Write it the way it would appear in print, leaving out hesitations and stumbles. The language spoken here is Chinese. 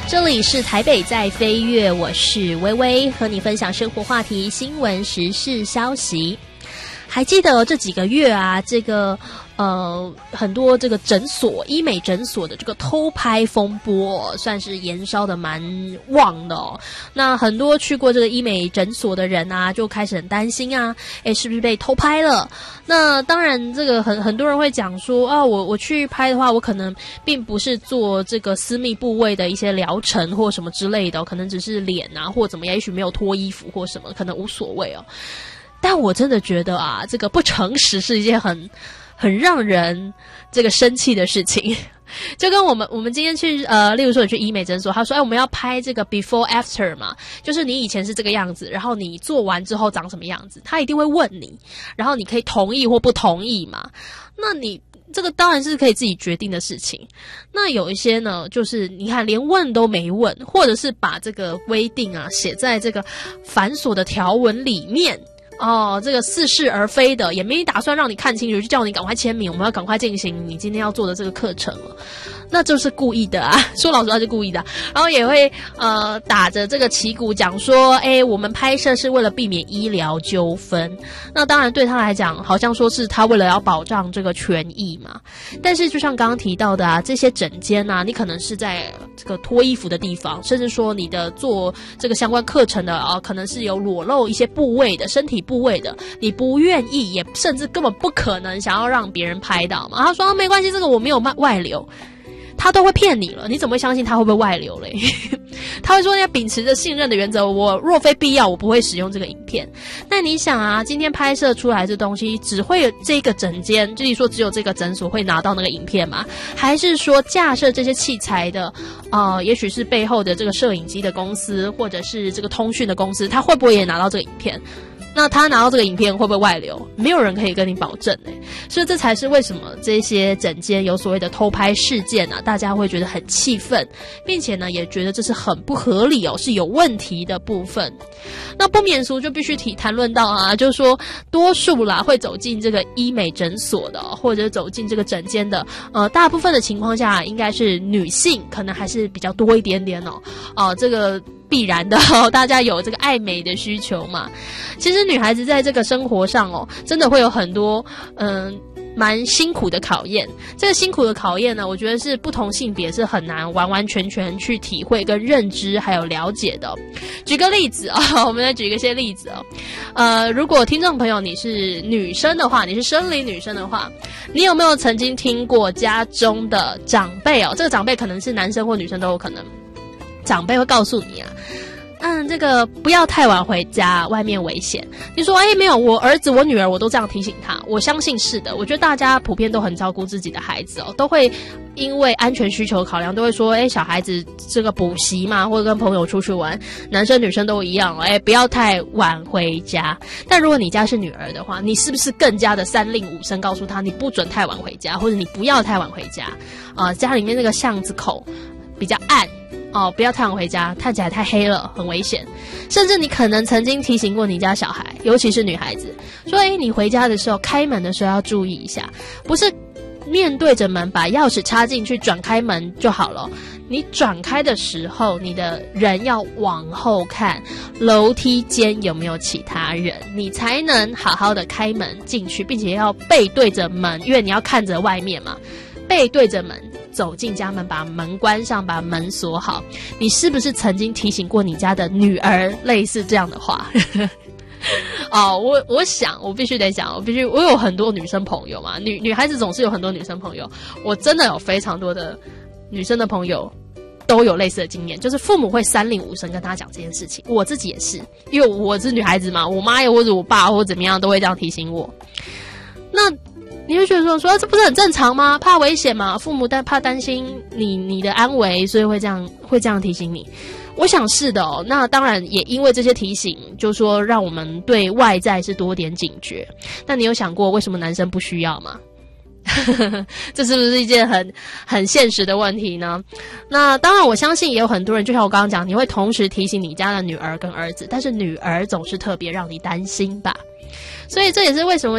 这里是台北在飞跃，我是微微，和你分享生活话题、新闻时事消息。还记得这几个月啊，这个很多这个诊所、医美诊所的这个偷拍风波，算是延烧的蛮旺的哦。那很多去过这个医美诊所的人啊，就开始很担心啊，是不是被偷拍了？那当然，这个很多人会讲说啊，我去拍的话，我可能并不是做这个私密部位的一些疗程或什么之类的，可能只是脸啊或怎么样，也许没有脱衣服或什么，可能无所谓哦。但我真的觉得啊，这个不诚实是一件很让人这个生气的事情。就跟我们今天去例如说你去医美诊所，他说我们要拍这个 before after 嘛，就是你以前是这个样子，然后你做完之后长什么样子，他一定会问你，然后你可以同意或不同意嘛。那你这个当然是可以自己决定的事情。那有一些呢，就是你看连问都没问，或者是把这个规定啊写在这个繁琐的条文里面。这个似是而非的，也没打算让你看清楚，就叫你赶快签名，我们要赶快进行你今天要做的这个课程了。那就是故意的啊，说老实话是故意的。然后也会打着这个旗鼓讲说，我们拍摄是为了避免医疗纠纷。那当然对他来讲，好像说是他为了要保障这个权益嘛。但是就像刚刚提到的啊，这些诊间啊，你可能是在这个脱衣服的地方，甚至说你的做这个相关课程的可能是有裸露一些部位的身体部位的，你不愿意，也甚至根本不可能想要让别人拍到嘛。他说没关系，这个我没有外流。他都会骗你了，你怎么会相信他会不会外流嘞？他会说要秉持着信任的原则，我若非必要，我不会使用这个影片。那你想啊，今天拍摄出来这东西，只会有这个诊间，就是说只有这个诊所会拿到那个影片吗？还是说架设这些器材的也许是背后的这个摄影机的公司，或者是这个通讯的公司，他会不会也拿到这个影片？那他拿到这个影片会不会外流？没有人可以跟你保证所以这才是为什么这些诊间有所谓的偷拍事件啊，大家会觉得很气愤，并且呢也觉得这是很不合理是有问题的部分。那不免俗就必须谈论到啊，就是说多数啦会走进这个医美诊所的或者走进这个诊间的大部分的情况下应该是女性，可能还是比较多一点点这个必然的大家有这个爱美的需求嘛。其实女孩子在这个生活上真的会有很多蛮辛苦的考验。这个辛苦的考验呢，我觉得是不同性别是很难完完全全去体会跟认知还有了解的。举个例子我们来举一些例子如果听众朋友你是女生的话，你是生理女生的话，你有没有曾经听过家中的长辈这个长辈可能是男生或女生都有可能，长辈会告诉你这个不要太晚回家，外面危险。你说没有，我儿子我女儿我都这样提醒他，我相信是的。我觉得大家普遍都很照顾自己的孩子都会因为安全需求考量，都会说小孩子这个补习嘛，或者跟朋友出去玩，男生女生都一样不要太晚回家。但如果你家是女儿的话，你是不是更加的三令五申告诉他，你不准太晚回家，或者你不要太晚回家家里面那个巷子口比较暗不要太晚回家，看起来太黑了，很危险。甚至你可能曾经提醒过你家小孩，尤其是女孩子，说你回家的时候，开门的时候要注意一下，不是面对着门把钥匙插进去转开门就好了。你转开的时候，你的人要往后看，楼梯间有没有其他人，你才能好好的开门进去，并且要背对着门，因为你要看着外面嘛，背对着门走进家门，把门关上，把门锁好。你是不是曾经提醒过你家的女儿类似这样的话？我想我必须得讲，我有很多女生朋友嘛，女孩子总是有很多女生朋友，我真的有非常多的女生的朋友都有类似的经验，就是父母会三令五申跟他讲这件事情。我自己也是，因为我是女孩子嘛，我妈或者我爸或者怎么样都会这样提醒我。那你会觉得说这不是很正常吗？怕危险嘛，父母怕担心你的安危，所以会这样提醒你。我想是的那当然也因为这些提醒，就说让我们对外在是多点警觉。但你有想过为什么男生不需要吗？这是不是一件很现实的问题呢？那当然我相信也有很多人，就像我刚刚讲，你会同时提醒你家的女儿跟儿子，但是女儿总是特别让你担心吧。所以这也是为什么